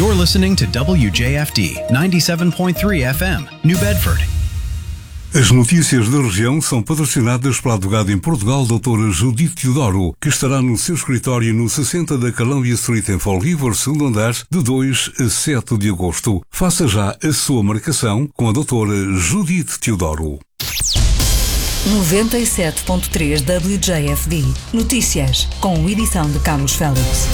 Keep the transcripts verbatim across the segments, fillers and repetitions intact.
You're listening to W J F D ninety-seven point three F M, New Bedford. As notícias da região são patrocinadas pela advogada em Portugal, doutora Judith Teodoro, que estará no seu escritório no sessenta da Columbia Street em Fall River, segundo andar, de dois a sete de agosto. Faça já a sua marcação com a doutora Judith Teodoro. noventa e sete ponto três W J F D. Notícias, com edição de Carlos Félix.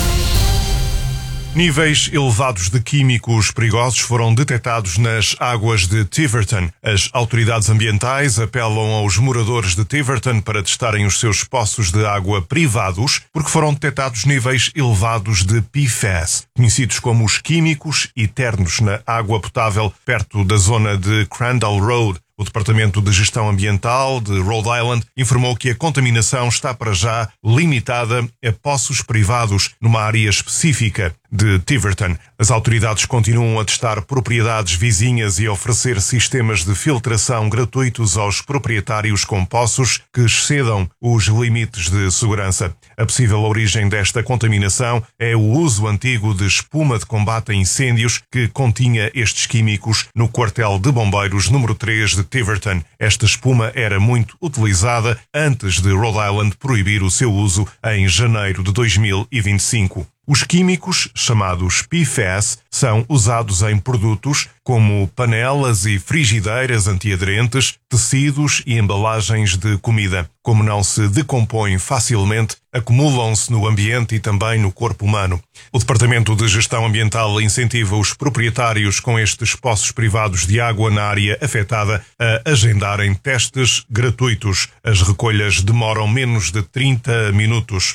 Níveis elevados de químicos perigosos foram detectados nas águas de Tiverton. As autoridades ambientais apelam aos moradores de Tiverton para testarem os seus poços de água privados, porque foram detectados níveis elevados de P F A S, conhecidos como os químicos eternos, na água potável perto da zona de Crandall Road. O Departamento de Gestão Ambiental de Rhode Island informou que a contaminação está para já limitada a poços privados numa área específica de Tiverton. As autoridades continuam a testar propriedades vizinhas e a oferecer sistemas de filtração gratuitos aos proprietários com poços que excedam os limites de segurança. A possível origem desta contaminação é o uso antigo de espuma de combate a incêndios que continha estes químicos no quartel de bombeiros número três de Tiverton. Esta espuma era muito utilizada antes de Rhode Island proibir o seu uso em janeiro de dois mil e vinte e cinco. Os químicos, chamados P F A S, são usados em produtos como panelas e frigideiras antiaderentes, tecidos e embalagens de comida. Como não se decompõem facilmente, acumulam-se no ambiente e também no corpo humano. O Departamento de Gestão Ambiental incentiva os proprietários com estes poços privados de água na área afetada a agendarem testes gratuitos. As recolhas demoram menos de trinta minutos.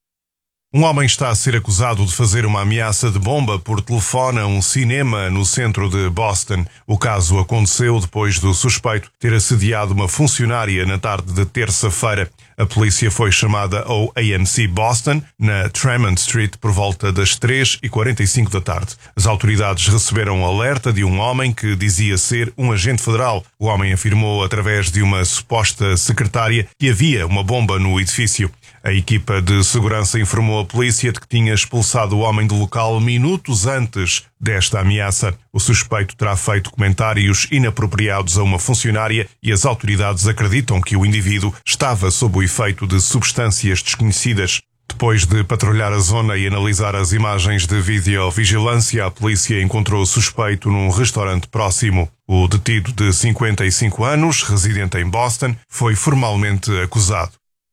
Um homem está a ser acusado de fazer uma ameaça de bomba por telefone a um cinema no centro de Boston. O caso aconteceu depois do suspeito ter assediado uma funcionária na tarde de terça-feira. A polícia foi chamada ao A M C Boston, na Tremont Street, por volta das três e quarenta e cinco da tarde. As autoridades receberam um alerta de um homem que dizia ser um agente federal. O homem afirmou através de uma suposta secretária que havia uma bomba no edifício. A equipa de segurança informou a polícia de que tinha expulsado o homem do local minutos antes desta ameaça. O suspeito terá feito comentários inapropriados a uma funcionária e as autoridades acreditam que o indivíduo estava sob o efeito de substâncias desconhecidas. Depois de patrulhar a zona e analisar as imagens de videovigilância, a polícia encontrou o suspeito num restaurante próximo. O detido de cinquenta e cinco anos, residente em Boston, foi formalmente acusado.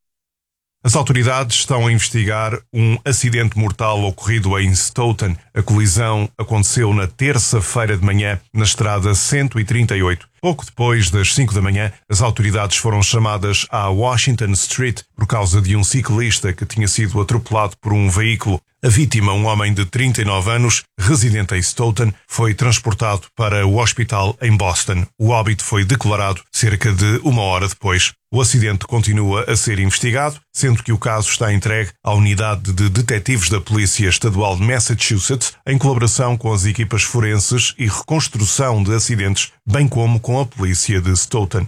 As autoridades estão a investigar um acidente mortal ocorrido em Stoughton. A colisão aconteceu na terça-feira de manhã, na estrada cento e trinta e oito. Pouco depois das cinco da manhã, as autoridades foram chamadas à Washington Street por causa de um ciclista que tinha sido atropelado por um veículo. A vítima, um homem de trinta e nove anos, residente em Stoughton, foi transportado para o hospital em Boston. O óbito foi declarado cerca de uma hora depois. O acidente continua a ser investigado, sendo que o caso está entregue à Unidade de Detetives da Polícia Estadual de Massachusetts, em colaboração com as equipas forenses e reconstrução de acidentes, bem como com a polícia de Stoughton.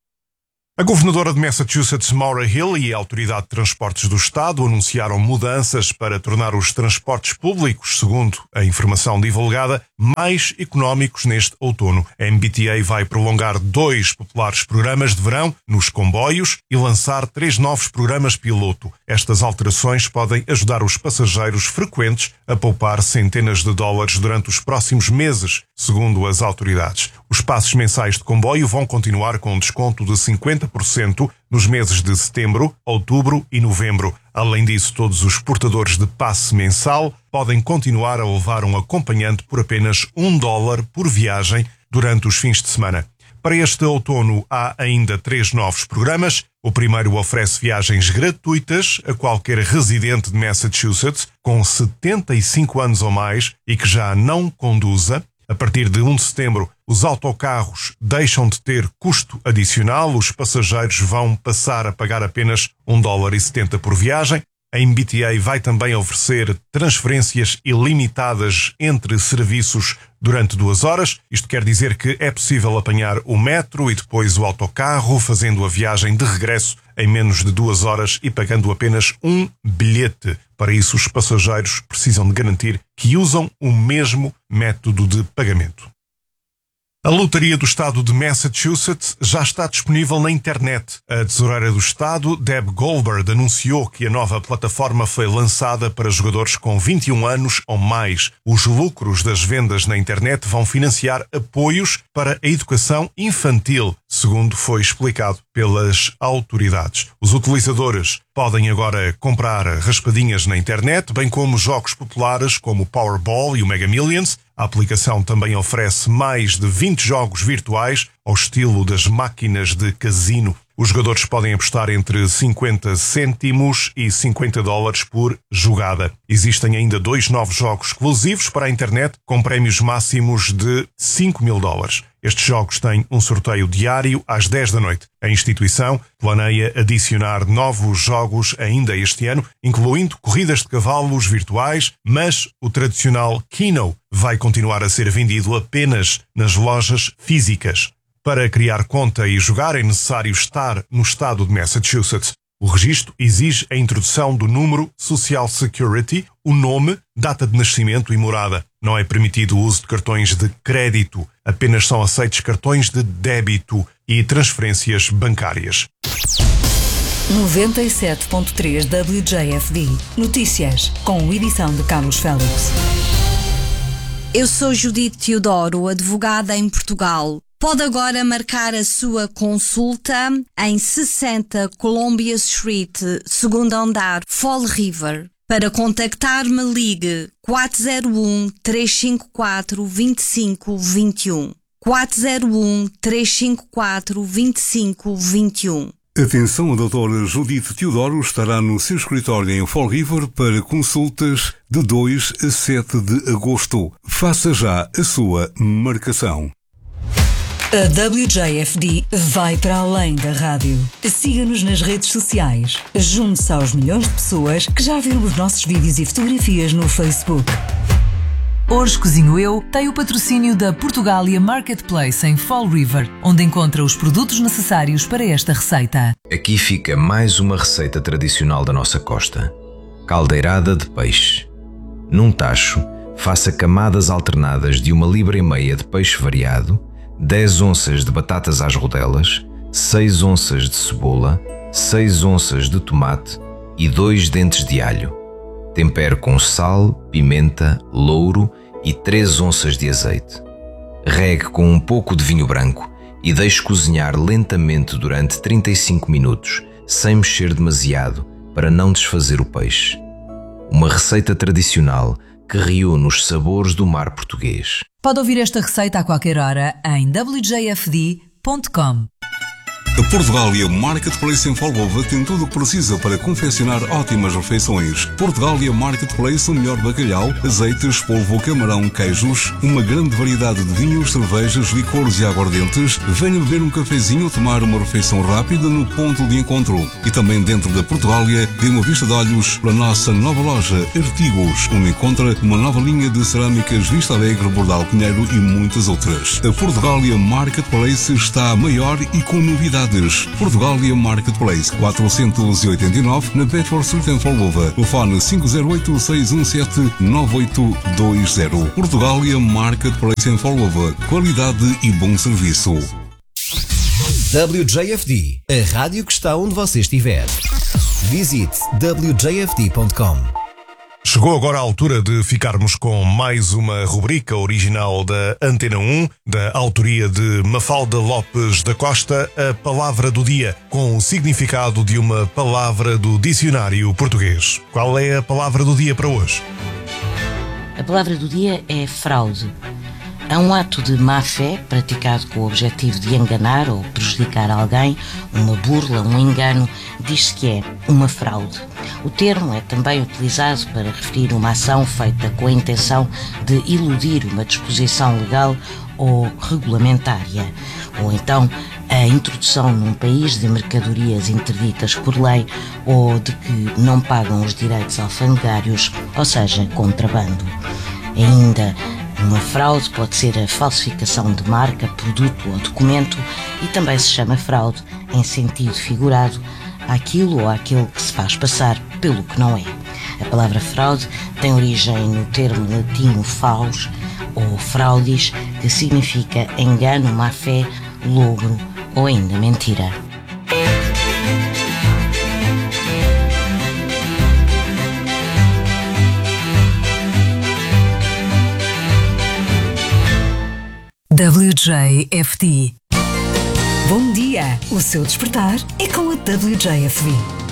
A governadora de Massachusetts, Maura Hill, e a Autoridade de Transportes do Estado anunciaram mudanças para tornar os transportes públicos, segundo a informação divulgada, mais económicos neste outono. A M B T A vai prolongar dois populares programas de verão nos comboios e lançar três novos programas piloto. Estas alterações podem ajudar os passageiros frequentes a poupar centenas de dólares durante os próximos meses, segundo as autoridades. Os passos mensais de comboio vão continuar com um desconto de cinquenta por cento nos meses de setembro, outubro e novembro. Além disso, todos os portadores de passe mensal podem continuar a levar um acompanhante por apenas um dólar por viagem durante os fins de semana. Para este outono há ainda três novos programas. O primeiro oferece viagens gratuitas a qualquer residente de Massachusetts com setenta e cinco anos ou mais e que já não conduza. A partir de um de setembro, os autocarros deixam de ter custo adicional. Os passageiros vão passar a pagar apenas um dólar e setenta por viagem. A M B T A vai também oferecer transferências ilimitadas entre serviços durante duas horas. Isto quer dizer que é possível apanhar o metro e depois o autocarro, fazendo a viagem de regresso em menos de duas horas e pagando apenas um bilhete. Para isso, os passageiros precisam de garantir que usam o mesmo método de pagamento. A Lotaria do Estado de Massachusetts já está disponível na internet. A tesoureira do Estado, Deb Goldberg, anunciou que a nova plataforma foi lançada para jogadores com vinte e um anos ou mais. Os lucros das vendas na internet vão financiar apoios para a educação infantil, segundo foi explicado pelas autoridades. Os utilizadores podem agora comprar raspadinhas na internet, bem como jogos populares como o Powerball e o Mega Millions. A aplicação também oferece mais de vinte jogos virtuais ao estilo das máquinas de casino. Os jogadores podem apostar entre cinquenta cêntimos e cinquenta dólares por jogada. Existem ainda dois novos jogos exclusivos para a internet com prémios máximos de cinco mil dólares. Estes jogos têm um sorteio diário às dez da noite. A instituição planeia adicionar novos jogos ainda este ano, incluindo corridas de cavalos virtuais, mas o tradicional Keno vai continuar a ser vendido apenas nas lojas físicas. Para criar conta e jogar é necessário estar no estado de Massachusetts. O registro exige a introdução do número Social Security, o nome, data de nascimento e morada. Não é permitido o uso de cartões de crédito. Apenas são aceitos cartões de débito e transferências bancárias. noventa e sete ponto três W J F D. Notícias, com edição de Carlos Félix. Eu sou Judite Teodoro, advogada em Portugal. Pode agora marcar a sua consulta em sessenta Columbia Street, segundo andar, Fall River. Para contactar-me, ligue quatro zero um, três cinco quatro, dois cinco dois um. quatro zero um, três cinco quatro, dois cinco dois um. Atenção, a doutora Judite Teodoro estará no seu escritório em Fall River para consultas de dois a sete de agosto. Faça já a sua marcação. A W J F D vai para além da rádio. Siga-nos nas redes sociais. Junte-se aos milhões de pessoas que já viram os nossos vídeos e fotografias no Facebook. Hoje Cozinho Eu tem o patrocínio da Portugália Marketplace em Fall River, onde encontra os produtos necessários para esta receita. Aqui fica mais uma receita tradicional da nossa costa. Caldeirada de peixe. Num tacho, faça camadas alternadas de uma libra e meia de peixe variado, dez onças de batatas às rodelas, seis onças de cebola, seis onças de tomate e dois dentes de alho. Tempere com sal, pimenta, louro e três onças de azeite. Regue com um pouco de vinho branco e deixe cozinhar lentamente durante trinta e cinco minutos, sem mexer demasiado, para não desfazer o peixe. Uma receita tradicional que reúne os sabores do mar português. Pode ouvir esta receita a qualquer hora em w j f d ponto com. A Portugália Marketplace em Folgova tem tudo o que precisa para confeccionar ótimas refeições. Portugália Marketplace, o melhor bacalhau, azeites, polvo, camarão, queijos, uma grande variedade de vinhos, cervejas, licores e aguardentes. Venha beber um cafezinho ou tomar uma refeição rápida no ponto de encontro. E também dentro da Portugália, dê uma vista de olhos para a nossa nova loja Artigos, onde encontra uma nova linha de cerâmicas Vista Alegre, Bordal Pinheiro e muitas outras. A Portugália Marketplace está maior e com novidades. Portugália Marketplace, quatrocentos e oitenta e nove, na Bedford Street em Folgova. Telefone cinco zero oito, seis um sete, nove oito dois zero. Portugália Marketplace em Folgova. Qualidade e bom serviço. W J F D, a rádio que está onde você estiver. Visite w j f d ponto com. Chegou agora a altura de ficarmos com mais uma rubrica original da Antena um, da autoria de Mafalda Lopes da Costa, a Palavra do Dia, com o significado de uma palavra do dicionário português. Qual é a palavra do dia para hoje? A palavra do dia é fraude. É um ato de má-fé praticado com o objetivo de enganar ou prejudicar alguém, uma burla, um engano, diz-se que é uma fraude. O termo é também utilizado para referir uma ação feita com a intenção de iludir uma disposição legal ou regulamentária, ou então a introdução num país de mercadorias interditas por lei ou de que não pagam os direitos alfandegários, ou seja, contrabando. Ainda, uma fraude pode ser a falsificação de marca, produto ou documento e também se chama fraude, em sentido figurado, àquilo ou àquele que se faz passar pelo que não é. A palavra fraude tem origem no termo latino falus ou fraudis, que significa engano, má-fé, logro ou ainda mentira. W J F D. Bom dia! O seu despertar é com a W J F D.